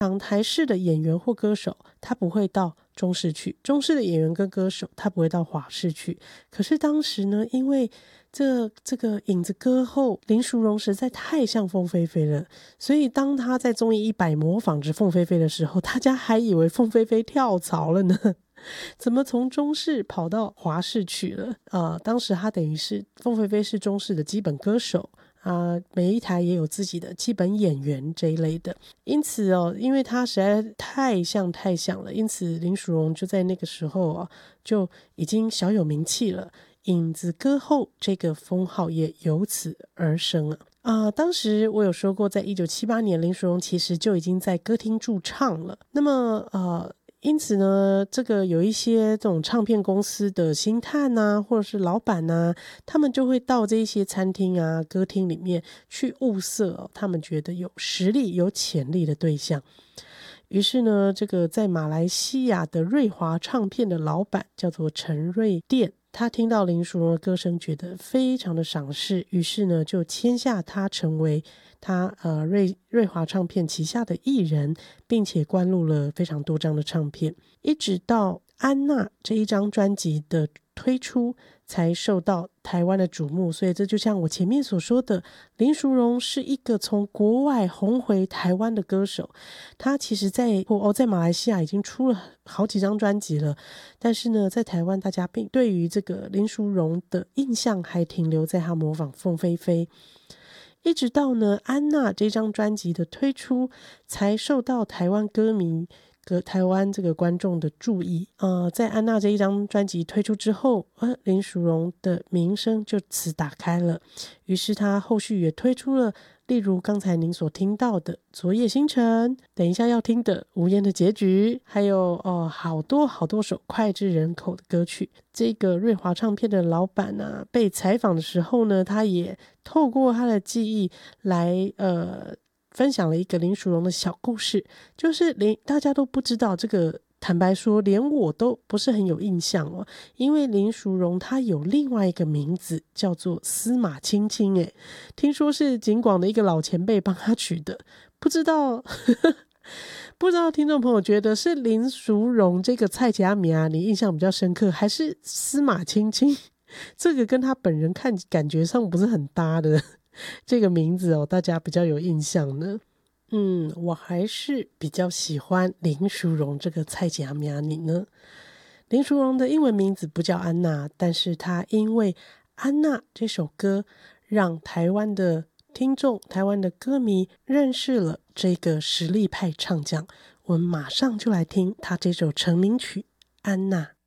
港台式的演员或歌手他不会到中式去，中式的演员跟歌手他不会到华视去。可是当时呢，因为这个影子歌后林淑荣实在太像凤飞飞了，所以当他在综艺100模仿着凤飞飞的时候，大家还以为凤飞飞跳槽了呢。怎么从中视跑到华视去了？当时他等于是凤飞飞是中视的基本歌手每一台也有自己的基本演员这一类的，因此因为他实在太像了，因此林淑荣就在那个时候就已经小有名气了，影子歌后这个封号也由此而生了。当时我有说过，在1978年林淑荣其实就已经在歌厅驻唱了。那么因此呢，这个有一些这种唱片公司的星探或者是老板他们就会到这些餐厅歌厅里面去物色他们觉得有实力有潜力的对象。于是呢，这个在马来西亚的瑞华唱片的老板叫做陈瑞店，他听到林淑荣的歌声觉得非常的赏识，于是呢就签下他成为他瑞华唱片旗下的艺人，并且灌录了非常多张的唱片，一直到安娜这一张专辑的推出才受到台湾的瞩目。所以这就像我前面所说的，林淑荣是一个从国外红回台湾的歌手。他其实在马来西亚已经出了好几张专辑了，但是呢在台湾大家并对于这个林淑荣的印象还停留在他模仿凤飞飞，一直到呢安娜这张专辑的推出才受到台湾歌迷台湾这个观众的注意。在安娜这一张专辑推出之后，林淑荣的名声就此打开了，于是她后续也推出了例如刚才您所听到的昨夜星辰，等一下要听的无言的结局，还有好多首脍炙人口的歌曲。这个瑞华唱片的老板被采访的时候呢，他也透过他的记忆来分享了一个林淑荣的小故事，就是大家都不知道这个，坦白说连我都不是很有印象因为林淑荣她有另外一个名字叫做司马青青听说是警广的一个老前辈帮她取的，不知道听众朋友觉得是林淑荣这个蔡佳米你印象比较深刻，还是司马青青这个跟她本人感觉上不是很搭的这个名字大家比较有印象呢？我还是比较喜欢林淑荣这个蔡佳米你呢？林淑荣的英文名字不叫安娜，但是她因为安娜这首歌让台湾的听众台湾的歌迷认识了这个实力派唱将。我们马上就来听她这首成名曲安娜。